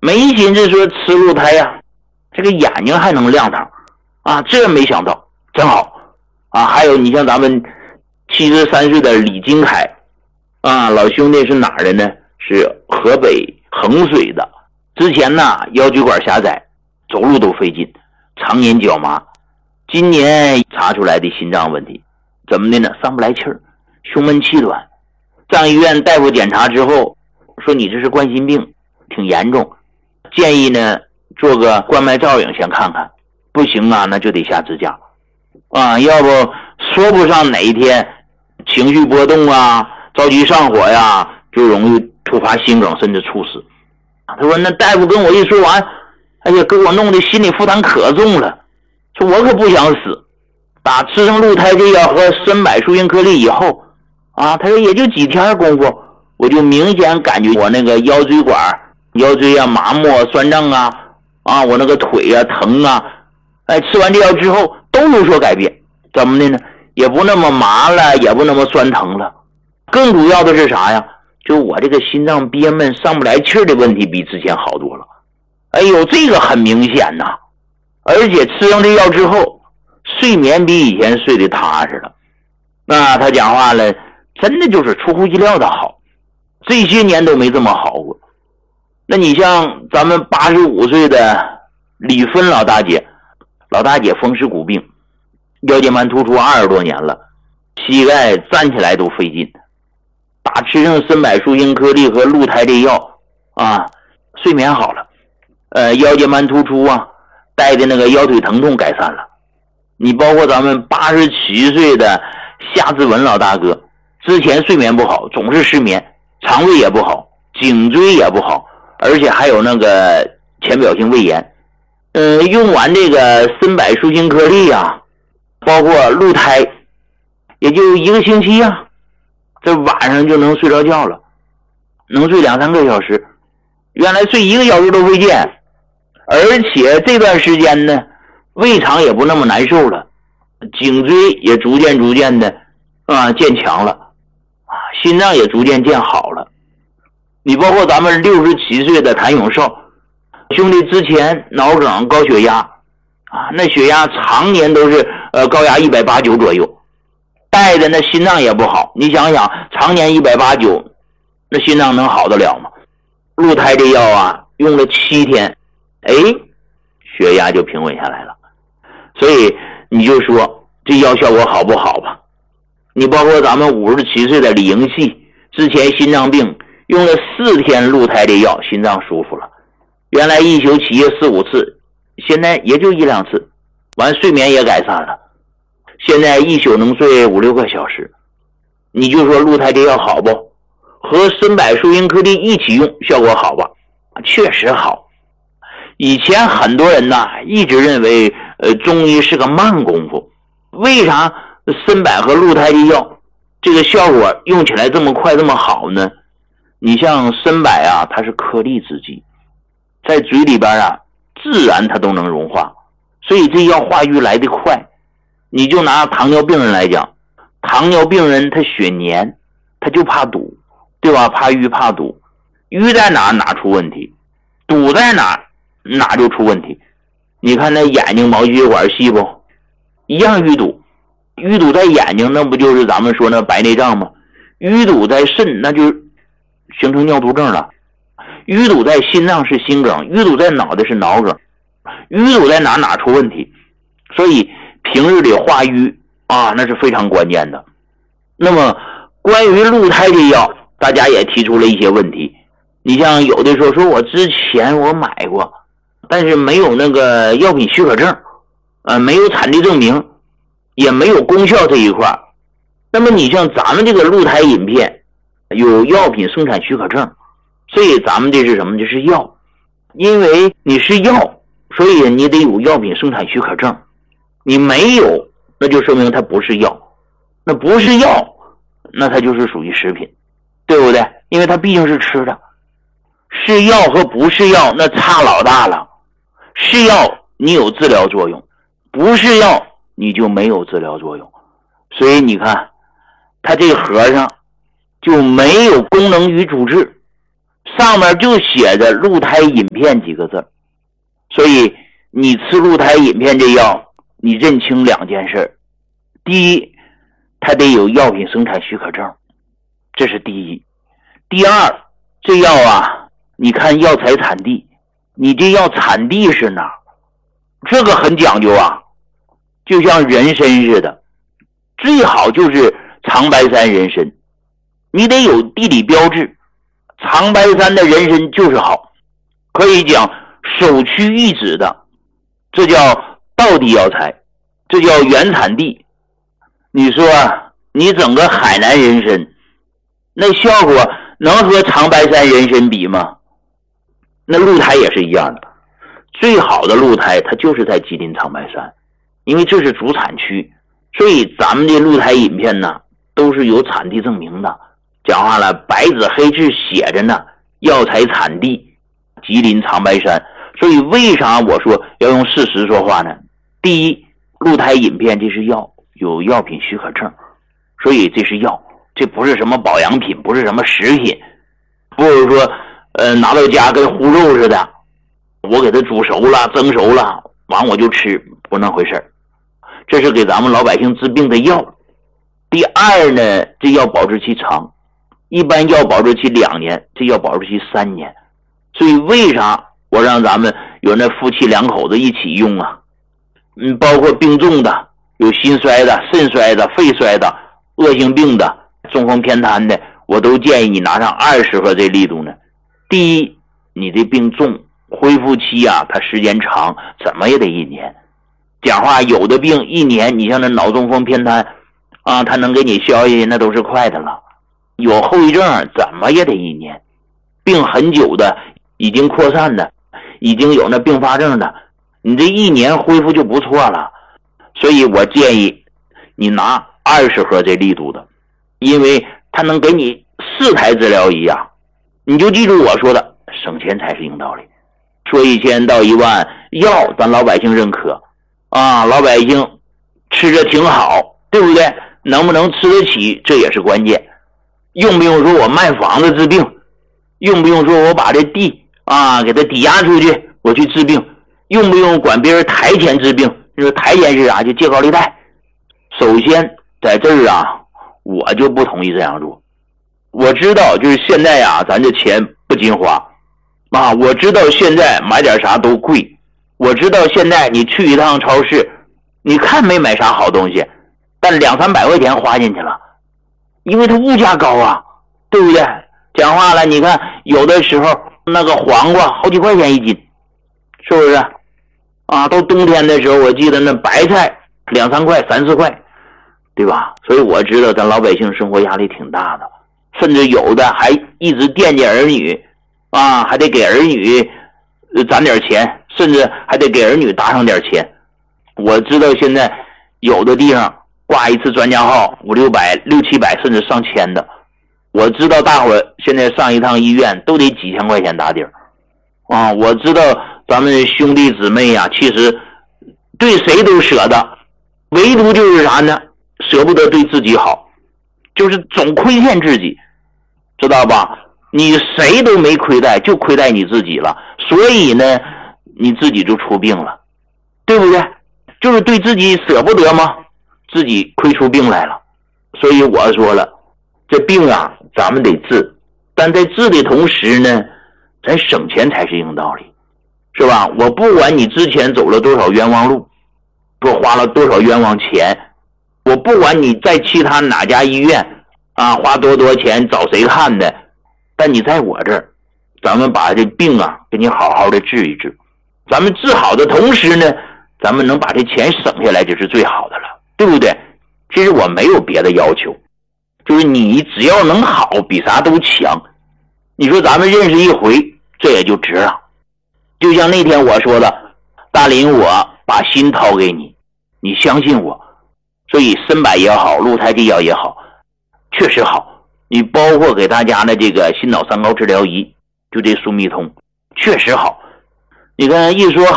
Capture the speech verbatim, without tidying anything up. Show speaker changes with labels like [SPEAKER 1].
[SPEAKER 1] 没寻思说吃鹿胎呀、啊，这个眼睛还能亮堂啊，这没想到，真好啊！还有你像咱们七十三岁的李金凯啊，老兄弟是哪儿的呢？是河北衡水的。之前呢腰椎管狭窄，走路都费劲，常年脚麻。今年查出来的心脏问题，怎么的呢？上不来气儿，胸闷气短。上医院大夫检查之后说你这是冠心病，挺严重，建议呢做个冠脉造影先看看，不行啊那就得下支架啊，要不说不上哪一天情绪波动啊，着急上火呀，就容易突发心梗甚至猝死。他说那大夫跟我一说完，哎呀给我弄的心理负担可重了，说我可不想死。打吃上鹿胎这药和参柏树因颗粒以后啊，他说也就几天功夫，我就明显感觉我那个腰椎管腰椎啊麻木酸胀啊啊我那个腿啊疼啊，哎吃完这药之后都有所改变。怎么的呢？也不那么麻了，也不那么酸疼了。更主要的是啥呀？就我这个心脏憋闷上不来气儿的问题比之前好多了。哎呦这个很明显呐，而且吃上这药之后睡眠比以前睡得踏实了。那他讲话了真的就是出乎意料的好，这些年都没这么好过。那你像咱们八十五岁的李芬老大姐，老大姐风湿骨病，腰间盘突出二十多年了，膝盖站起来都费劲。打吃上参柏树因颗粒和鹿胎这药啊，睡眠好了，呃，腰间盘突出啊带的那个腰腿疼痛改善了。你包括咱们八十七岁的夏志文老大哥，之前睡眠不好，总是失眠，肠胃也不好，颈椎也不好，而且还有那个浅表性胃炎。呃，用完这个参柏树因颗粒啊，包括鹿胎，也就一个星期啊，这晚上就能睡着觉了，能睡两三个小时。原来睡一个小时都费劲，而且这段时间呢，胃肠也不那么难受了，颈椎也逐渐逐渐的啊渐强了，啊，心脏也逐渐渐好了。你包括咱们六十七岁的谭永少兄弟，之前脑梗高血压啊，那血压常年都是呃高压一百八十九左右，带的那心脏也不好。你想想，常年一百八十九，那心脏能好得了吗？鹿胎这药啊，用了七天，哎，血压就平稳下来了。所以你就说这药效果好不好吧？你包括咱们五十七岁的李英系，之前心脏病用了四天鹿胎这药，心脏舒服了。原来一宿起夜四五次，现在也就一两次，完睡眠也改善了，现在一宿能睡五六个小时。你就说鹿胎这药好不？和参柏树因颗粒一起用效果好吧？确实好。以前很多人呐一直认为呃中医是个慢功夫，为啥参柏和鹿胎的药这个效果用起来这么快这么好呢？你像参柏啊，它是颗粒制剂，在嘴里边啊自然它都能融化，所以这药化瘀来得快。你就拿糖尿病人来讲，糖尿病人他血黏，他就怕堵，对吧？怕瘀怕堵，瘀在哪哪出问题，堵在哪哪就出问题。你看那眼睛毛细血管细不一样淤堵，淤堵在眼睛那不就是咱们说那白内障吗？淤堵在肾那就形成尿毒症了，淤堵在心脏是心梗，淤堵在脑袋是脑梗，淤堵在哪哪出问题。所以平日里化瘀啊，那是非常关键的。那么关于鹿胎这药，大家也提出了一些问题。你像有的时候说我之前我买过，但是没有那个药品许可证，呃，没有产地证明，也没有功效这一块。那么你像咱们这个鹿胎饮片有药品生产许可证，所以咱们这是什么？这是药，因为你是药，所以你得有药品生产许可证。你没有，那就说明它不是药，那不是药，那它就是属于食品，对不对？因为它毕竟是吃的。是药和不是药那差老大了，是药你有治疗作用，不是药你就没有治疗作用。所以你看它这个盒上就没有功能与主治， 上面就写着鹿胎饮片几个字。所以你吃鹿胎饮片这药，你认清两件事。第一，它得有药品生产许可证，这是第一。第二，这药啊，你看药材产地，你这药产地是哪儿？这个很讲究啊，就像人参似的，最好就是长白山人参，你得有地理标志，长白山的人参就是好，可以讲首屈一指的，这叫道地药材，这叫原产地。你说你整个海南人参，那效果能和长白山人参比吗？那鹿胎也是一样的，最好的鹿胎它就是在吉林长白山，因为这是主产区，所以咱们的鹿胎饮片呢都是有产地证明的，讲话了白纸黑字写着呢，药材产地吉林长白山。所以为啥我说要用事实说话呢？第一，鹿胎饮片这是药，有药品许可证，所以这是药，这不是什么保养品，不是什么食品，不是说呃拿到家跟烀肉似的，我给它煮熟了蒸熟了完我就吃，不那回事。这是给咱们老百姓治病的药。第二呢，这药保质期长，一般药保质期两年，这药保质期三年。所以为啥我让咱们有那夫妻两口子一起用啊？嗯，包括病重的，有心衰的、肾衰的、肺衰的、恶性病的、中风偏瘫的，我都建议你拿上二十盒这力度呢。第一，你的病重，恢复期啊，它时间长，怎么也得一年。讲话有的病一年，你像那脑中风偏瘫啊，它能给你消下去，那都是快的了。有后遗症怎么也得一年。病很久的，已经扩散的，已经有那并发症的，你这一年恢复就不错了。所以我建议你拿二十盒这力度的，因为它能给你四台治疗仪啊。你就记住我说的，省钱才是硬道理。说一千到一万，药咱老百姓认可啊，老百姓吃着挺好，对不对？能不能吃得起，这也是关键。用不用说我卖房子治病，用不用说我把这地啊给它抵押出去我去治病，用不用管别人抬钱治病？你说抬钱是啥？就借高利贷。首先在这儿啊，我就不同意这样做。我知道就是现在啊，咱这钱不禁花啊，我知道现在买点啥都贵，我知道现在你去一趟超市，你看没买啥好东西，但两三百块钱花进去了，因为它物价高啊，对不对？讲话了，你看有的时候那个黄瓜好几块钱一斤，是不是啊？到冬天的时候，我记得那白菜两三块、三四块，对吧？所以我知道咱老百姓生活压力挺大的，甚至有的还一直惦记儿女啊，还得给儿女攒点钱，甚至还得给儿女搭上点钱。我知道现在有的地方挂一次专家号五六百、六七百，甚至上千的。我知道大伙现在上一趟医院都得几千块钱打底儿啊！我知道咱们兄弟姊妹呀、啊，其实对谁都舍得，唯独就是啥呢？舍不得对自己好，就是总亏欠自己，知道吧？你谁都没亏待，就亏待你自己了，所以呢，你自己就出病了，对不对？就是对自己舍不得吗？自己亏出病来了。所以我说了，这病啊，咱们得治，但在治的同时呢，咱省钱才是硬道理，是吧？我不管你之前走了多少冤枉路，说花了多少冤枉钱，我不管你在其他哪家医院啊花多多钱找谁看的，但你在我这儿，咱们把这病啊给你好好的治一治。咱们治好的同时呢，咱们能把这钱省下来，就是最好的了，对不对？其实我没有别的要求，就是你只要能好，比啥都强。你说咱们认识一回，这也就值了。就像那天我说的，大林，我把心掏给你，你相信我。所以参柏也好，鹿胎这药也好，确实好。你包括给大家的这个心脑三高治疗仪，就这速密通，确实好。你看一说